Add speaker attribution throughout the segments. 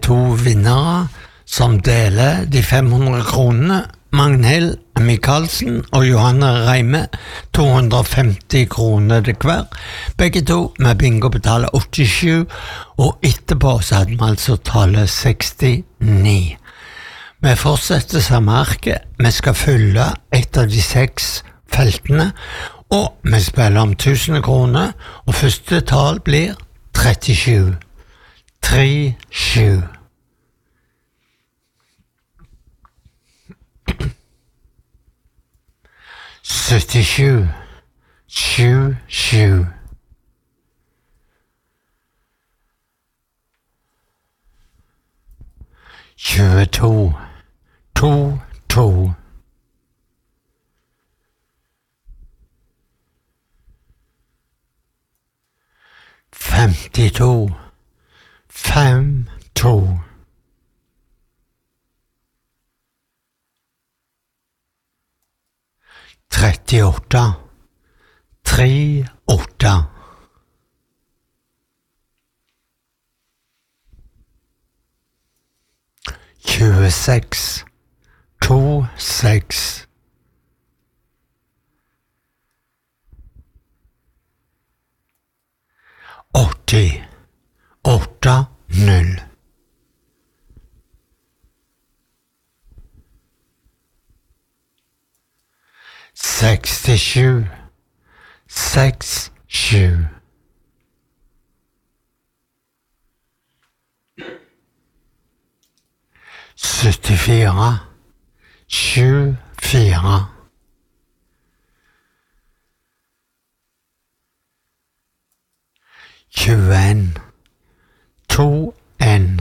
Speaker 1: to vinnere som deler de 500 kronene. Magnhild Michaelsen og Johanne Reime, 250 kroner til hver. Begge to med bingo betaler 87, og etterpå så hadde vi altså tallet 69. Vi fortsetter samme arket. Vi skal fylle et av de 6 feltene, og vi spiller om 1000 kroner, og første tall blir 37. 37. 77, 77. 22, 22. 52, 52. 38, 38. 26, 26. 80, 8, 0. 67, 6, 7. 74, 7, 4. 21, 2, 1.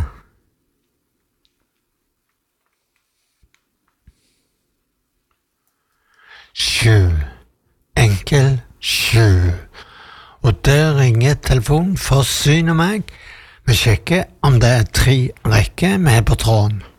Speaker 1: 7, enkel 7. Og der ringer telefonen for Syn og meg. Vi sjekker om det er 3 rekker med på tråden.